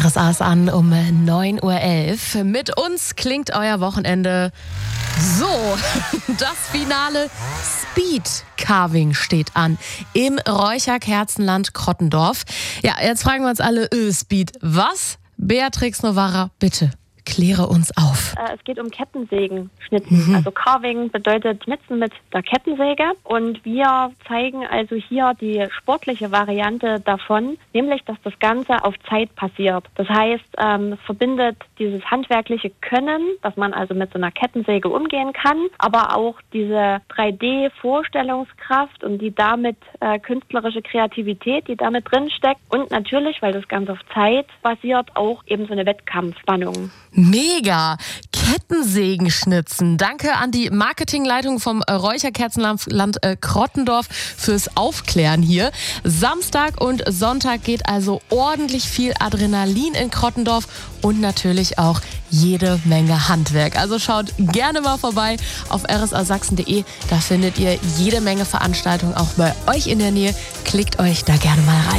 RSA ist an um 9.11 Uhr. Mit uns klingt euer Wochenende so. Das Finale Speed Carving steht an im Räucherkerzenland Krottendorf. Ja, jetzt fragen wir uns alle, Speed, was? Beatrix Novara, bitte. Kläre uns auf. Es geht um Kettensägen-Schnitzen. Also Carving bedeutet Schnitzen mit der Kettensäge. Und wir zeigen also hier die sportliche Variante davon, nämlich, dass das Ganze auf Zeit passiert. Das heißt, es verbindet dieses handwerkliche Können, dass man also mit so einer Kettensäge umgehen kann, aber auch diese 3D-Vorstellungskraft und die damit künstlerische Kreativität, die damit drin steckt. Und natürlich, weil das Ganze auf Zeit basiert, auch eben so eine Wettkampfspannung. Mega! Kettensägen schnitzen. Danke an die Marketingleitung vom Räucherkerzenland Krottendorf fürs Aufklären hier. Samstag und Sonntag geht also ordentlich viel Adrenalin in Krottendorf und natürlich auch jede Menge Handwerk. Also schaut gerne mal vorbei auf rsasachsen.de. Da findet ihr jede Menge Veranstaltungen auch bei euch in der Nähe. Klickt euch da gerne mal rein.